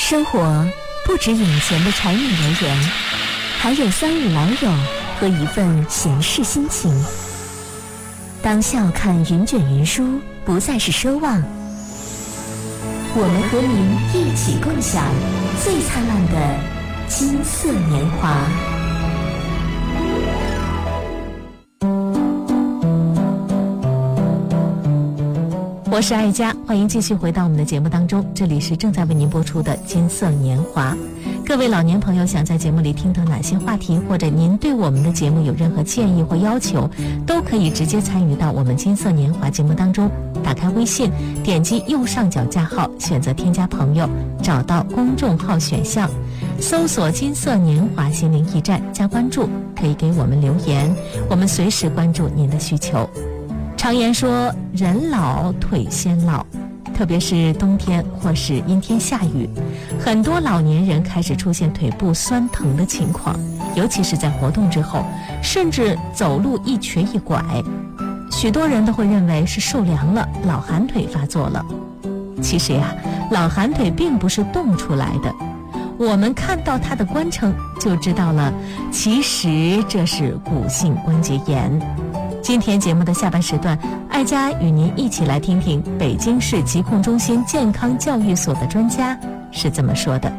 生活不止眼前的柴米油盐，还有三五老友和一份闲适心情。当笑看云卷云舒不再是奢望，我们和您一起共享最灿烂的金色年华。我是爱佳，欢迎继续回到我们的节目当中，这里是正在为您播出的金色年华。各位老年朋友想在节目里听到哪些话题，或者您对我们的节目有任何建议或要求，都可以直接参与到我们金色年华节目当中。打开微信，点击右上角加号，选择添加朋友，找到公众号选项，搜索金色年华心灵驿站，加关注，可以给我们留言，我们随时关注您的需求。常言说人老腿先老，特别是冬天或是阴天下雨，很多老年人开始出现腿部酸疼的情况，尤其是在活动之后，甚至走路一瘸一拐。许多人都会认为是受凉了，老寒腿发作了。其实呀，老寒腿并不是冻出来的，我们看到它的冠称就知道了，其实这是骨性关节炎。今天节目的下半时段，爱佳与您一起来听听北京市疾控中心健康教育所的专家是怎么说的。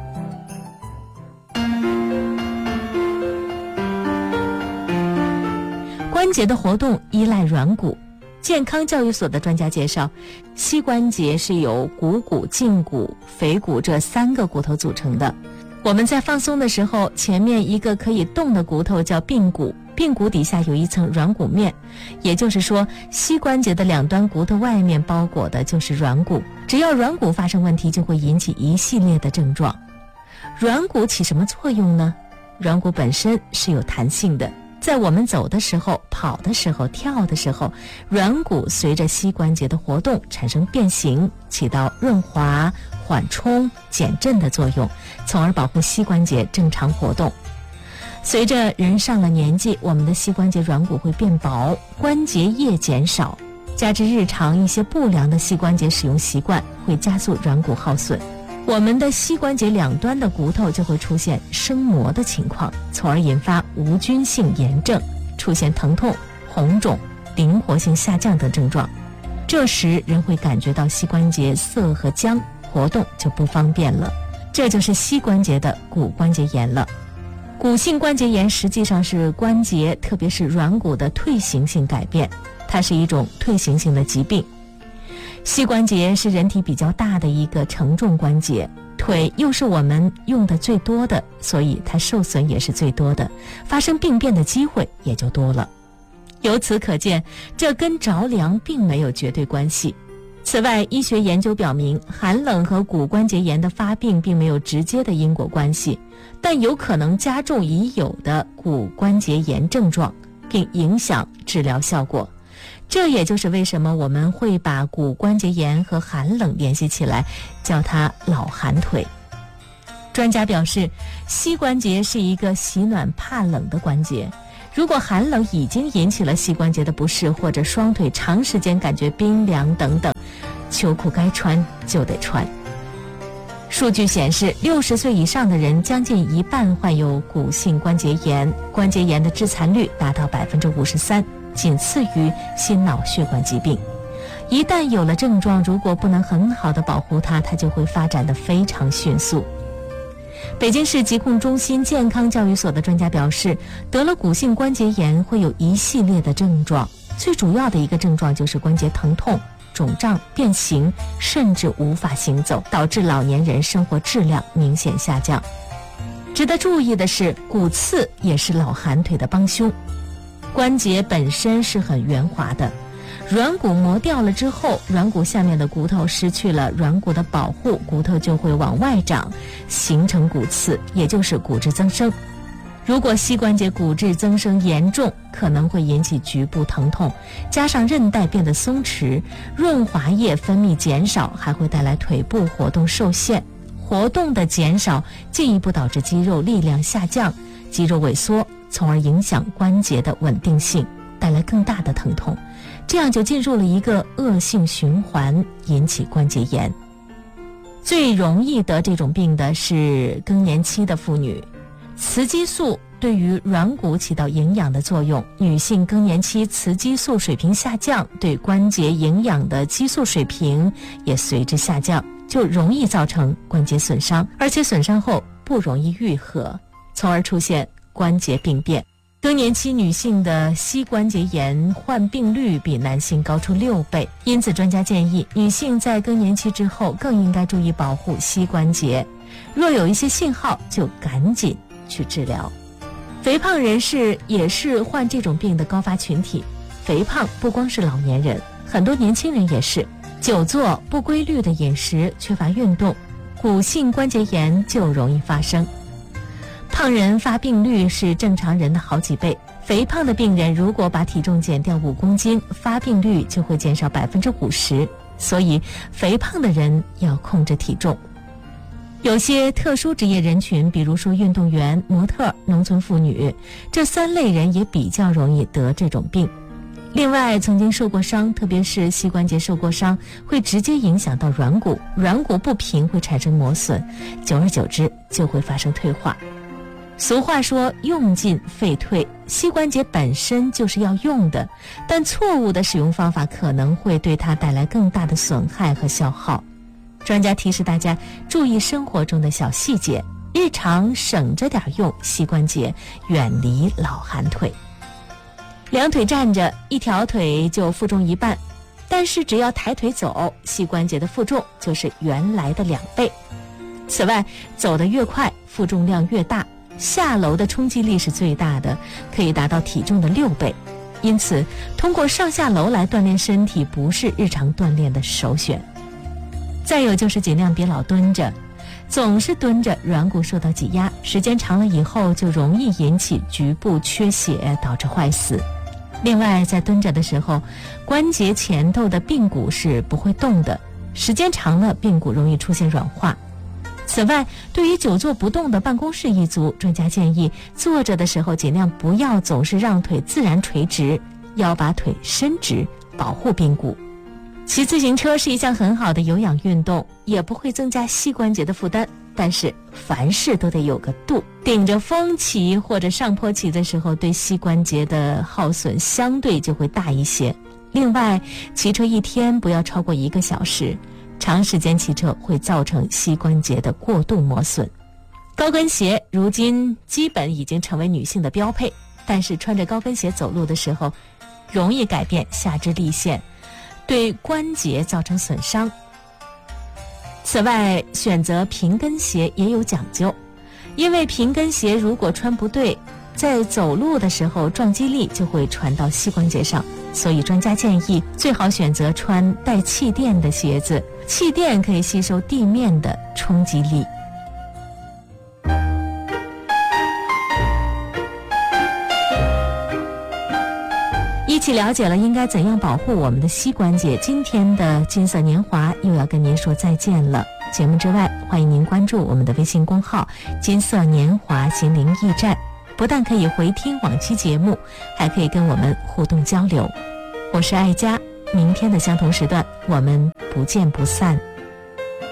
关节的活动依赖软骨。健康教育所的专家介绍，膝关节是由股骨、胫骨、腓骨这3个骨头组成的。我们在放松的时候，前面一个可以动的骨头叫髌骨，髌骨底下有一层软骨面，也就是说，膝关节的两端骨头外面包裹的就是软骨。只要软骨发生问题，就会引起一系列的症状。软骨起什么作用呢？软骨本身是有弹性的，在我们走的时候、跑的时候、跳的时候，软骨随着膝关节的活动产生变形，起到润滑、缓冲、减震的作用，从而保护膝关节正常活动。随着人上了年纪，我们的膝关节软骨会变薄，关节液减少，加之日常一些不良的膝关节使用习惯，会加速软骨耗损。我们的膝关节两端的骨头就会出现生磨的情况，从而引发无菌性炎症，出现疼痛、红肿、灵活性下降等症状。这时人会感觉到膝关节涩和僵，活动就不方便了，这就是膝关节的骨关节炎了。骨性关节炎实际上是关节，特别是软骨的退行性改变，它是一种退行性的疾病。膝关节是人体比较大的一个承重关节，腿又是我们用的最多的，所以它受损也是最多的，发生病变的机会也就多了。由此可见，这跟着凉并没有绝对关系。此外，医学研究表明，寒冷和骨关节炎的发病并没有直接的因果关系，但有可能加重已有的骨关节炎症状，并影响治疗效果。这也就是为什么我们会把骨关节炎和寒冷联系起来，叫它老寒腿。专家表示，膝关节是一个喜暖怕冷的关节，如果寒冷已经引起了膝关节的不适，或者双腿长时间感觉冰凉等等，秋裤该穿就得穿。数据显示，60岁以上的人将近一半患有骨性关节炎，关节炎的致残率达到53%，仅次于心脑血管疾病。一旦有了症状，如果不能很好的保护它，它就会发展得非常迅速。北京市疾控中心健康教育所的专家表示，得了骨性关节炎会有一系列的症状，最主要的一个症状就是关节疼痛、肿胀、变形，甚至无法行走，导致老年人生活质量明显下降。值得注意的是，骨刺也是老寒腿的帮凶。关节本身是很圆滑的，软骨磨掉了之后，软骨下面的骨头失去了软骨的保护，骨头就会往外长，形成骨刺，也就是骨质增生。如果膝关节骨质增生严重，可能会引起局部疼痛，加上韧带变得松弛，润滑液分泌减少，还会带来腿部活动受限，活动的减少进一步导致肌肉力量下降，肌肉萎缩，从而影响关节的稳定性，带来更大的疼痛，这样就进入了一个恶性循环，引起关节炎。 最容易得这种病的是更年期的妇女。雌激素对于软骨起到营养的作用，女性更年期雌激素水平下降，对关节营养的激素水平也随之下降，就容易造成关节损伤，而且损伤后不容易愈合，从而出现关节病变。更年期女性的膝关节炎患病率比男性高出6倍，因此专家建议女性在更年期之后更应该注意保护膝关节，若有一些信号就赶紧去治疗。肥胖人士也是患这种病的高发群体，肥胖不光是老年人，很多年轻人也是。久坐、不规律的饮食、缺乏运动，骨性关节炎就容易发生。胖人发病率是正常人的好几倍，肥胖的病人如果把体重减掉5公斤，发病率就会减少50%，所以肥胖的人要控制体重。有些特殊职业人群，比如说运动员、模特、农村妇女，这3类人也比较容易得这种病。另外，曾经受过伤，特别是膝关节受过伤，会直接影响到软骨，软骨不平会产生磨损，久而久之就会发生退化。俗话说用进废退，膝关节本身就是要用的，但错误的使用方法可能会对它带来更大的损害和消耗。专家提示大家注意生活中的小细节，日常省着点用膝关节，远离老寒腿。两腿站着，一条腿就负重1半，但是只要抬腿走，膝关节的负重就是原来的2倍。此外，走得越快，负重量越大，下楼的冲击力是最大的，可以达到体重的6倍。因此，通过上下楼来锻炼身体不是日常锻炼的首选。再有就是尽量别老蹲着，总是蹲着，软骨受到挤压，时间长了以后就容易引起局部缺血，导致坏死。另外，在蹲着的时候，关节前头的髌骨是不会动的，时间长了髌骨容易出现软化。此外，对于久坐不动的办公室一族，专家建议坐着的时候尽量不要总是让腿自然垂直，要把腿伸直，保护髌骨。骑自行车是一项很好的有氧运动，也不会增加膝关节的负担，但是凡事都得有个度，顶着风骑或者上坡骑的时候，对膝关节的耗损相对就会大一些。另外，骑车一天不要超过1个小时，长时间骑车会造成膝关节的过度磨损。高跟鞋如今基本已经成为女性的标配，但是穿着高跟鞋走路的时候，容易改变下肢力线，对关节造成损伤。此外，选择平跟鞋也有讲究，因为平跟鞋如果穿不对，在走路的时候撞击力就会传到膝关节上，所以专家建议最好选择穿带气垫的鞋子，气垫可以吸收地面的冲击力。一起了解了应该怎样保护我们的膝关节，今天的金色年华又要跟您说再见了。节目之外，欢迎您关注我们的微信公号金色年华心灵驿站，不但可以回听往期节目，还可以跟我们互动交流。我是爱佳，明天的相同时段我们不见不散。